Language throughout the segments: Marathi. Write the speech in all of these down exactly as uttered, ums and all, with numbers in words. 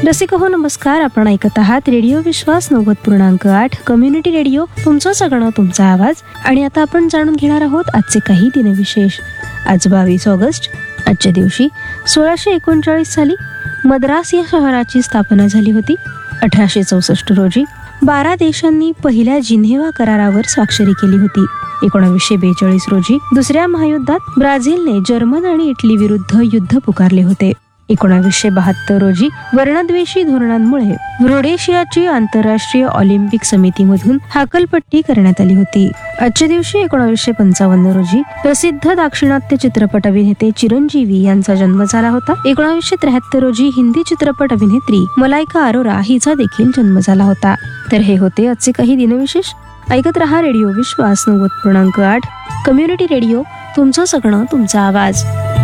रसिक हो नमस्कार. आपण ऐकत आहात रेडिओ विश्वास नव्वद पूर्णांक आठ कम्युनिटी रेडिओ. तुमचं सगळं तुमचा आवाज. आणि आता आपण जाणून घेणार आहोत आजचे काही दिनविशेष. आज बावीस ऑगस्ट. आजच्या दिवशी सोळाशे एकोणचाळीस साली मद्रास या शहराची स्थापना झाली होती. अठराशे चौसष्ट रोजी बारा देशांनी पहिल्या जिनेव्हा करारावर स्वाक्षरी केली होती. एकोणावीसशे बेचाळीस रोजी दुसऱ्या महायुद्धात ब्राझीलने जर्मन आणि इटली विरुद्ध युद्ध पुकारले होते. एकोणावीसशे बहात्तर रोजी वर्णद्वेषी धोरणांमुळे रोडेशियाची आंतरराष्ट्रीय ऑलिम्पिक समितीमधून हाकलपट्टी करण्यात आली होती. आजच्या दिवशी एकोणावीसशे पंचावन्न रोजी प्रसिद्ध दाक्षिणात्य चित्रपट अभिनेते चिरंजीवी यांचा जन्म झाला होता. एकोणावीसशे त्र्याहत्तर रोजी हिंदी चित्रपट अभिनेत्री मलाइका अरोरा हिचा देखील जन्म झाला होता. तर हे होते आजचे काही दिनविशेष. ऐकत रहा रेडिओ विश्वास नव्वद पूर्णांक आठ कम्युनिटी रेडिओ. तुमचं सगळं तुमचा आवाज.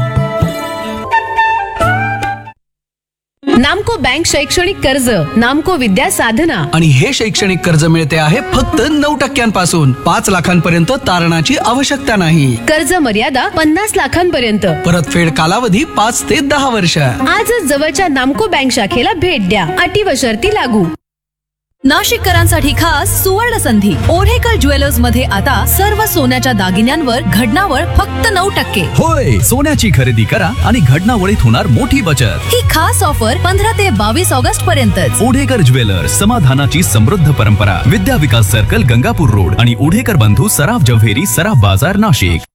नामको बँक शैक्षणिक कर्ज, नामको विद्या साधना. आणि हे शैक्षणिक कर्ज मिळते आहे फक्त नऊ टक्क्यांपासून. पाच लाखांपर्यंत तारणाची आवश्यकता नाही. कर्ज मर्यादा पन्नास लाखांपर्यंत. परतफेड कालावधी पाच ते दहा वर्ष. आजच जवळच्या नामको बँक शाखेला भेट द्या. अटी व शर्ती लागू. नाशिककरांसाठी खास सुवर्ण संधी. ओढेकर ज्वेलर्स मध्ये आता सर्व सोन्याच्या दागिन्यांवर घडणावळ फक्त नऊ टक्के. होय, सोन्याची खरेदी करा आणि घडणावळीत होणार मोठी बचत. ही खास ऑफर पंधरा ते बावीस ऑगस्ट पर्यंत. ओढेकर ज्वेलर्स, समाधानाची समृद्ध परंपरा. विद्या विकास सर्कल, गंगापूर रोड आणि ओढेकर बंधू सराफ जव्हेरी, सराफ बाजार, नाशिक.